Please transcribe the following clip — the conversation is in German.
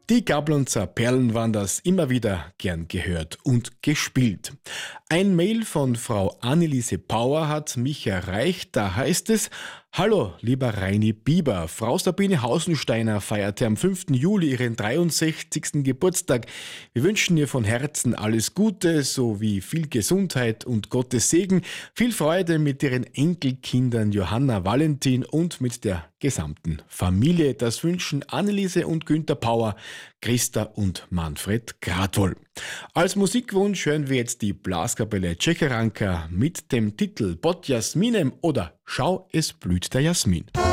Die Gablonzer Perlen waren das immer wieder gern gehört und gespielt. Ein Mail von Frau Anneliese Bauer hat mich erreicht. Da heißt es: Hallo, lieber Reini Bieber. Frau Sabine Hausensteiner feierte am 5. Juli ihren 63. Geburtstag. Wir wünschen ihr von Herzen alles Gute sowie viel Gesundheit und Gottes Segen, viel Freude mit ihren Enkelkindern Johanna, Valentin und mit der gesamten Familie. Das wünschen Anneliese und Günther Bauer, Christa und Manfred Gradwoll. Als Musikwunsch hören wir jetzt die Blaskapelle Czecheranka mit dem Titel Pod Jasminem oder Schau, es blüht der Jasmin.